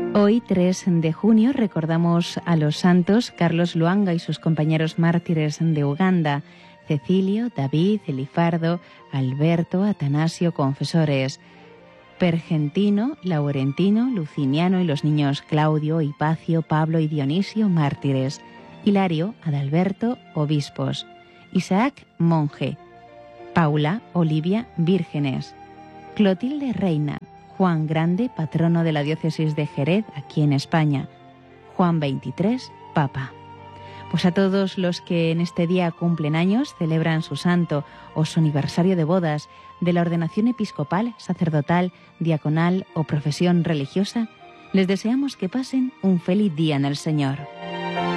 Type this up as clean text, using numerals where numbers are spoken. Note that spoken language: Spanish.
Hoy, 3 de junio, recordamos a los santos Carlos Luanga y sus compañeros mártires de Uganda, Cecilio, David, Elifardo, Alberto, Atanasio, confesores, Pergentino, Laurentino, Luciniano y los niños Claudio, Hipacio, Pablo y Dionisio, mártires, Hilario, Adalberto, obispos, Isaac, monje, Paula, Olivia, vírgenes, Clotilde, reina, Juan Grande, patrono de la diócesis de Jerez, aquí en España, Juan XXIII, papa. Pues a todos los que en este día cumplen años, celebran su santo o su aniversario de bodas, de la ordenación episcopal, sacerdotal, diaconal o profesión religiosa, les deseamos que pasen un feliz día en el Señor.